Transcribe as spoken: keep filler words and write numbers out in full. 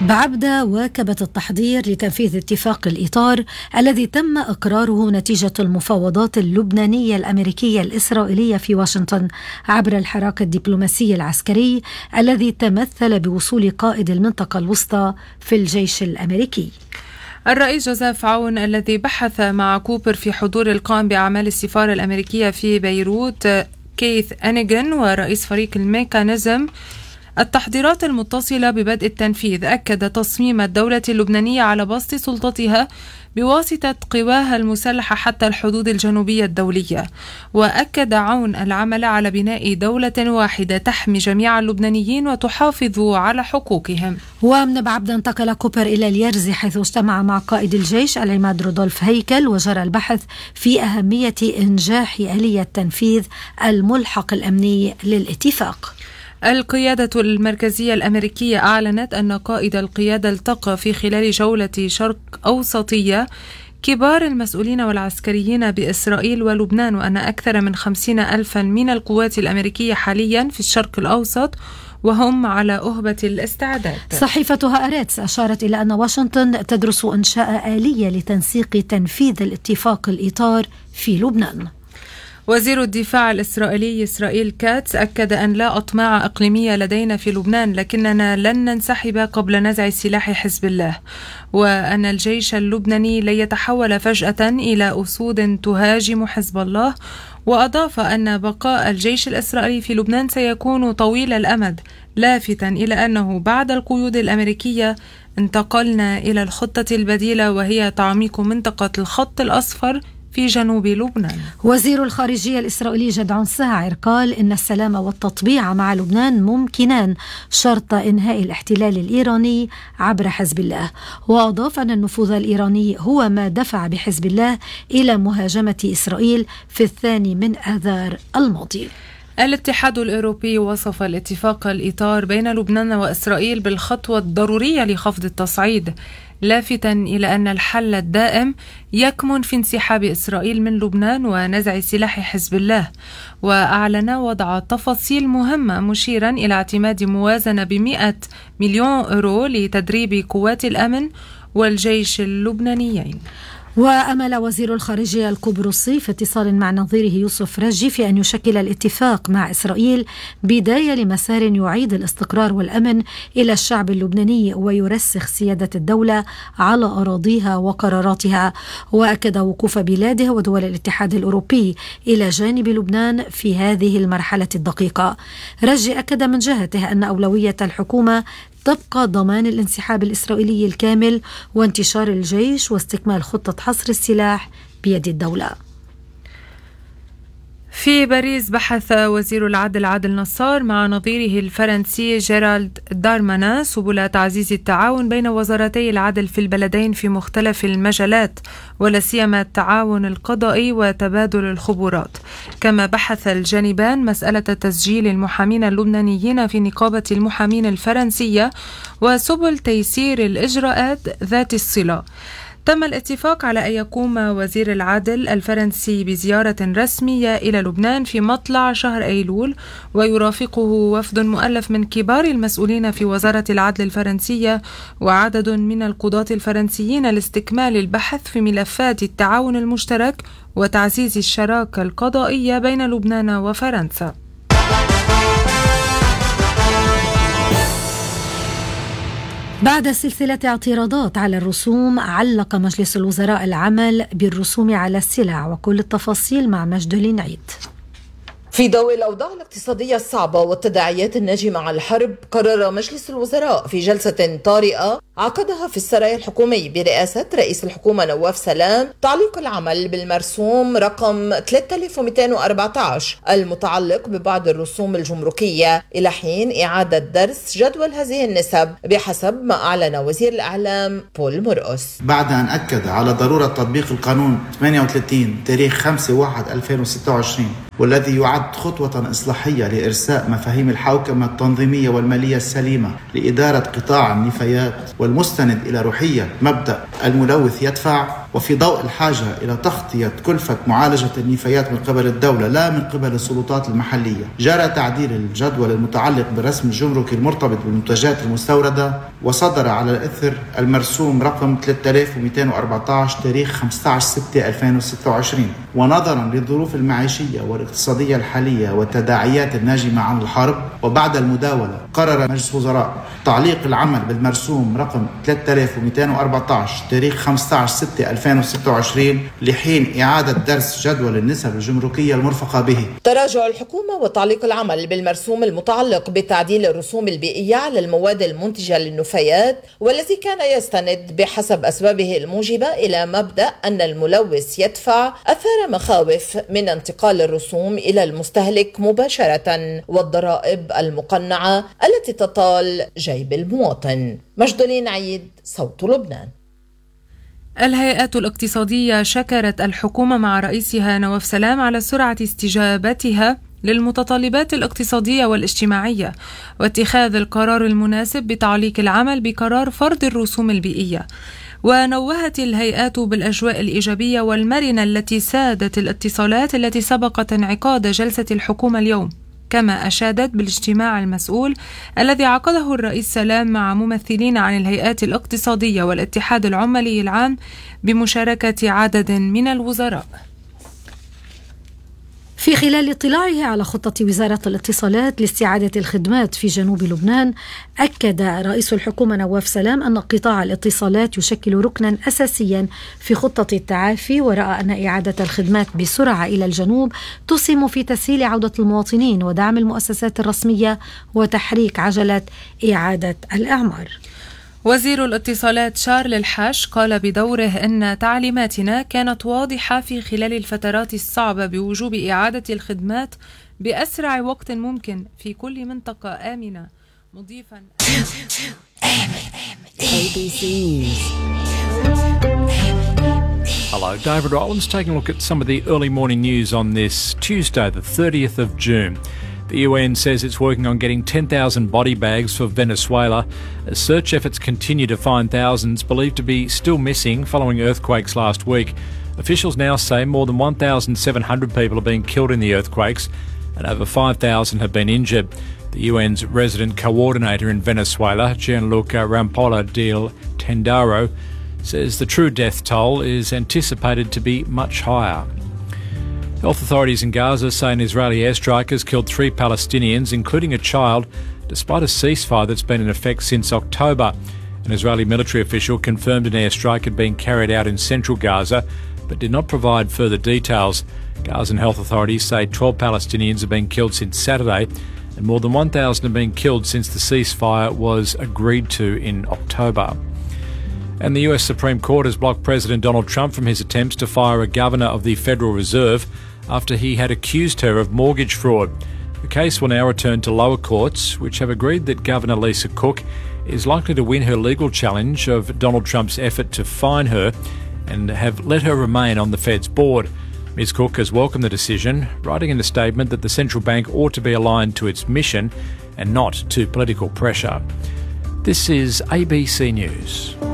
بعبدة واكبت التحضير لتنفيذ اتفاق الإطار الذي تم إقراره نتيجة المفاوضات اللبنانية الأمريكية الإسرائيلية في واشنطن عبر الحراك الدبلوماسي العسكري الذي تمثل بوصول قائد المنطقة الوسطى في الجيش الأمريكي. الرئيس جوزيف عون الذي بحث مع كوبر في حضور القائم بأعمال السفارة الأمريكية في بيروت كيث أنيغن ورئيس فريق الميكانيزم التحضيرات المتصلة ببدء التنفيذ، أكد تصميم الدولة اللبنانية على بسط سلطتها بواسطة قواها المسلحة حتى الحدود الجنوبية الدولية. وأكد عون العمل على بناء دولة واحدة تحمي جميع اللبنانيين وتحافظ على حقوقهم. ومن بعبدة انتقل كوبر إلى اليرزي حيث اجتمع مع قائد الجيش العماد رودولف هيكل وجرى البحث في أهمية إنجاح آلية تنفيذ الملحق الأمني للاتفاق. القيادة المركزية الأمريكية أعلنت أن قائد القيادة التقى في خلال جولة شرق أوسطية كبار المسؤولين والعسكريين بإسرائيل ولبنان، وأن أكثر من خمسين ألفا من القوات الأمريكية حاليا في الشرق الأوسط وهم على أهبة الاستعداد. صحيفة هآرتس أشارت إلى أن واشنطن تدرس إنشاء آلية لتنسيق تنفيذ الاتفاق الإطار في لبنان. وزير الدفاع الإسرائيلي إسرائيل كاتس أكد أن لا أطماع إقليمية لدينا في لبنان، لكننا لن ننسحب قبل نزع سلاح حزب الله، وأن الجيش اللبناني لن يتحول فجأة إلى أسود تهاجم حزب الله. وأضاف أن بقاء الجيش الإسرائيلي في لبنان سيكون طويل الأمد، لافتا إلى أنه بعد القيود الأمريكية انتقلنا إلى الخطة البديلة وهي تعميق منطقة الخط الأصفر في جنوب لبنان. وزير الخارجية الإسرائيلي جدعون ساعر قال إن السلام والتطبيع مع لبنان ممكنان شرط إنهاء الاحتلال الإيراني عبر حزب الله. وأضاف أن النفوذ الإيراني هو ما دفع بحزب الله إلى مهاجمة إسرائيل في الثاني من آذار الماضي. الاتحاد الأوروبي وصف الاتفاق الإطار بين لبنان وإسرائيل بالخطوة الضرورية لخفض التصعيد، لافتا إلى أن الحل الدائم يكمن في انسحاب إسرائيل من لبنان ونزع سلاح حزب الله. وأعلن وضع تفاصيل مهمة مشيرا إلى اعتماد موازنة بمئة مليون أورو لتدريب قوات الأمن والجيش اللبنانيين. وأمل وزير الخارجية القبرصي في اتصال مع نظيره يوسف رجي في أن يشكل الاتفاق مع إسرائيل بداية لمسار يعيد الاستقرار والأمن إلى الشعب اللبناني ويرسخ سيادة الدولة على أراضيها وقراراتها. وأكد وقوف بلاده ودول الاتحاد الأوروبي إلى جانب لبنان في هذه المرحلة الدقيقة. رجي أكد من جهته أن أولوية الحكومة تبقى ضمان الانسحاب الإسرائيلي الكامل وانتشار الجيش واستكمال خطة حصر السلاح بيد الدولة. في باريس بحث وزير العدل عادل نصار مع نظيره الفرنسي جيرالد دارمانان سبل تعزيز التعاون بين وزارتي العدل في البلدين في مختلف المجالات، ولا سيما التعاون القضائي وتبادل الخبرات. كما بحث الجانبان مسألة تسجيل المحامين اللبنانيين في نقابة المحامين الفرنسية وسبل تيسير الإجراءات ذات الصلة. تم الاتفاق على أن يقوم وزير العدل الفرنسي بزيارة رسمية إلى لبنان في مطلع شهر أيلول، ويرافقه وفد مؤلف من كبار المسؤولين في وزارة العدل الفرنسية وعدد من القضاة الفرنسيين لاستكمال البحث في ملفات التعاون المشترك وتعزيز الشراكة القضائية بين لبنان وفرنسا. بعد سلسلة اعتراضات على الرسوم، علق مجلس الوزراء العمل بالرسوم على السلع، وكل التفاصيل مع مجد العنعيد. في ضوء الأوضاع الاقتصادية الصعبة والتداعيات الناجمة عن الحرب، قرر مجلس الوزراء في جلسة طارئة عقدها في السراي الحكومي برئاسة رئيس الحكومة نواف سلام تعليق العمل بالمرسوم رقم ثلاثة آلاف ومئتين وأربعة عشر المتعلق ببعض الرسوم الجمركية إلى حين إعادة درس جدول هذه النسب بحسب ما أعلن وزير الإعلام بول مرقس. بعد أن أكد على ضرورة تطبيق القانون ثمانية وثلاثين تاريخ خمسة واحد ألفين وستة وعشرين والذي يعد خطوة إصلاحية لإرساء مفاهيم الحوكمة التنظيمية والمالية السليمة لإدارة قطاع النفايات والمستند إلى روحية مبدأ الملوث يدفع، وفي ضوء الحاجة إلى تغطية كلفة معالجة النفايات من قبل الدولة لا من قبل السلطات المحلية، جرى تعديل الجدول المتعلق بالرسم الجمركي المرتبط بالمنتجات المستوردة، وصدر على الإثر المرسوم رقم ثلاثة آلاف ومئتين وأربعة عشر تاريخ خمسة عشر ستة ألفين وستة وعشرين. ونظرا للظروف المعيشية والاقتصادية الحالية والتداعيات الناجمة عن الحرب، وبعد المداولة قرر مجلس وزراء تعليق العمل بالمرسوم رقم ثلاثة آلاف ومئتين وأربعة عشر تاريخ خمسة عشر ستة ألفين وستة وعشرين لحين إعادة درس جدول النسب الجمركية المرفقة به. تراجع الحكومة وتعليق العمل بالمرسوم المتعلق بتعديل الرسوم البيئية على المواد المنتجة للنفايات، والذي كان يستند بحسب أسبابه الموجبة إلى مبدأ أن الملوث يدفع، أثار مخاوف من انتقال الرسوم إلى المستهلك مباشرة والضرائب المقنعة التي تطال جيب المواطن. مجدولين عيد، صوت لبنان. الهيئات الاقتصادية شكرت الحكومة مع رئيسها نواف سلام على سرعة استجابتها للمتطلبات الاقتصادية والاجتماعية واتخاذ القرار المناسب بتعليق العمل بقرار فرض الرسوم البيئية. ونوهت الهيئات بالأجواء الإيجابية والمرنة التي سادت الاتصالات التي سبقت انعقاد جلسة الحكومة اليوم، كما أشادت بالاجتماع المسؤول الذي عقده الرئيس سلام مع ممثلين عن الهيئات الاقتصادية والاتحاد العمالي العام بمشاركة عدد من الوزراء. في خلال اطلاعه على خطة وزارة الاتصالات لاستعادة الخدمات في جنوب لبنان، أكد رئيس الحكومة نواف سلام أن قطاع الاتصالات يشكل ركنا أساسيا في خطة التعافي، ورأى أن إعادة الخدمات بسرعة إلى الجنوب تسهم في تسهيل عودة المواطنين ودعم المؤسسات الرسمية وتحريك عجلة إعادة الإعمار. وزير الاتصالات شارل الحاج قال بدوره أن تعليماتنا كانت واضحة في خلال الفترات الصعبة بوجوب إعادة الخدمات بأسرع وقت ممكن في كل منطقة آمنة، مضيفا Hello, David Rowlands taking a look at some of the early morning news on this Tuesday, the thirtieth of June. The U N says it's working on getting ten thousand body bags for Venezuela as search efforts continue to find thousands believed to be still missing following earthquakes last week. Officials now say more than one thousand seven hundred people have been killed in the earthquakes and over five thousand have been injured. The U N's resident coordinator in Venezuela, Gianluca Rampolla del Tendaro, says the true death toll is anticipated to be much higher. Health authorities in Gaza say an Israeli airstrike has killed three Palestinians, including a child, despite a ceasefire that's been in effect since October. An Israeli military official confirmed an airstrike had been carried out in central Gaza, but did not provide further details. Gazan health authorities say twelve Palestinians have been killed since Saturday, and more than one thousand have been killed since the ceasefire was agreed to in October. And the U S Supreme Court has blocked President Donald Trump from his attempts to fire a governor of the Federal Reserve after he had accused her of mortgage fraud. The case will now return to lower courts, which have agreed that Governor Lisa Cook is likely to win her legal challenge of Donald Trump's effort to fine her and have let her remain on the Fed's board. Miz Cook has welcomed the decision, writing in a statement that the central bank ought to be aligned to its mission and not to political pressure. This is A B C News.